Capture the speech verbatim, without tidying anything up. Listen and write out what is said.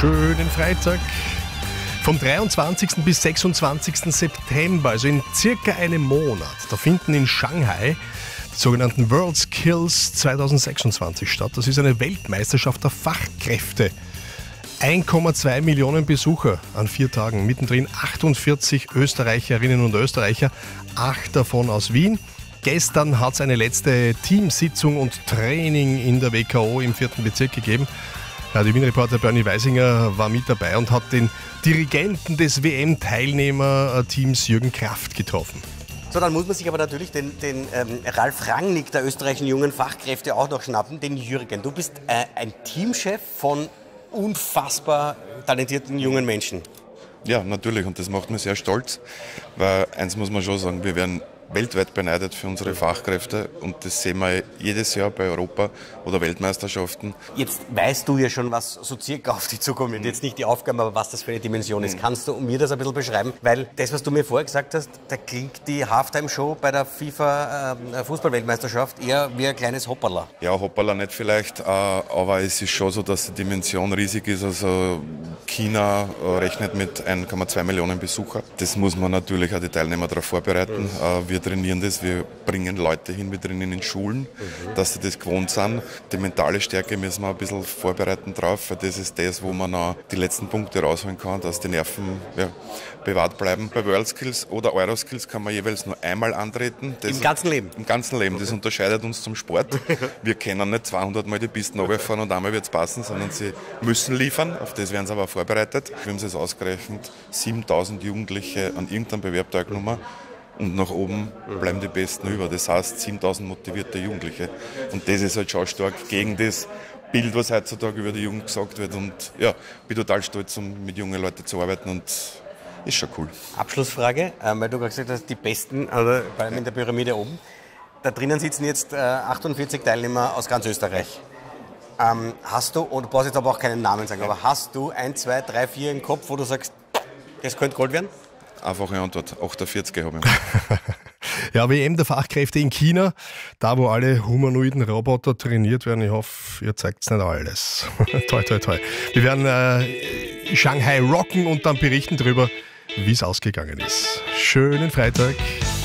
Schönen Freitag. Vom dreiundzwanzigsten bis sechsundzwanzigsten September, also in circa einem Monat, da finden in Shanghai die sogenannten WorldSkills zweitausendsechsundzwanzig statt. Das ist eine Weltmeisterschaft der Fachkräfte. eins Komma zwei Millionen Besucher an vier Tagen, mittendrin achtundvierzig Österreicherinnen und Österreicher, acht davon aus Wien. Gestern hat es eine letzte Teamsitzung und Training in der W K O im vierten Bezirk gegeben. Ja, die Wien-Reporter Bernie Weisinger war mit dabei und hat den Dirigenten des W M-Teilnehmerteams Jürgen Kraft getroffen. So, dann muss man sich aber natürlich den, den ähm, Ralf Rangnick der österreichischen jungen Fachkräfte auch noch schnappen, den Jürgen. Du bist äh, ein Teamchef von unfassbar talentierten jungen Menschen. Ja, natürlich, und das macht mich sehr stolz, weil eins muss man schon sagen, wir werden weltweit beneidet für unsere Fachkräfte und das sehen wir jedes Jahr bei Europa- oder Weltmeisterschaften. Jetzt weißt du ja schon, was so circa auf dich zukommt. Mhm. Jetzt nicht die Aufgaben, aber was das für eine Dimension ist. Mhm. Kannst du mir das ein bisschen beschreiben? Weil das, was du mir vorher gesagt hast, da klingt die Halftime-Show bei der FIFA-Fußball-Weltmeisterschaft eher wie ein kleines Hopperla. Ja, Hopperla nicht vielleicht, aber es ist schon so, dass die Dimension riesig ist. Also China rechnet mit eins Komma zwei Millionen Besucher. Das muss man natürlich auch die Teilnehmer darauf vorbereiten. Mhm. Wir trainieren das, wir bringen Leute hin, wir trainieren in Schulen, mhm. dass sie das gewohnt sind. Die mentale Stärke müssen wir ein bisschen vorbereiten drauf, weil das ist das, wo man auch die letzten Punkte rausholen kann, dass die Nerven ja, bewahrt bleiben. Bei WorldSkills oder Euroskills kann man jeweils nur einmal antreten. Das Im ganzen Leben? Im ganzen Leben. Das unterscheidet uns zum Sport. Wir können nicht zweihundert Mal die Pisten runterfahren und einmal wird es passen, sondern sie müssen liefern. Auf das werden sie aber vorbereitet. Wir haben es jetzt ausgerechnet, siebentausend Jugendliche an irgendeinem Bewerb teilgenommen. Und nach oben bleiben die Besten über. Das heißt siebentausend motivierte Jugendliche. Und das ist halt schon stark gegen das Bild, was heutzutage über die Jugend gesagt wird. Und ja, bin total stolz, um mit jungen Leuten zu arbeiten und ist schon cool. Abschlussfrage, weil du gerade gesagt hast, die Besten, also vor allem in der Pyramide oben. Da drinnen sitzen jetzt achtundvierzig Teilnehmer aus ganz Österreich. Ähm, hast du, und du brauchst jetzt aber auch keinen Namen sagen, aber hast du ein, zwei, drei, vier im Kopf, wo du sagst, das könnte Gold werden? Einfache Antwort, achtundvierzig habe ich. Ja, W M der Fachkräfte in China, da wo alle humanoiden Roboter trainiert werden. Ich hoffe, ihr zeigt es nicht alles. Toi, toi, toi. Wir werden äh, Shanghai rocken und dann berichten darüber, wie es ausgegangen ist. Schönen Freitag.